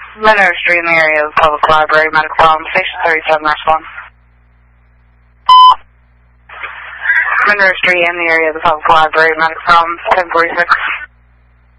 Monroe Street in the area of the public library, medical problem, station 37, respond. Monroe Street in the area of the public library, medical problem, 1046.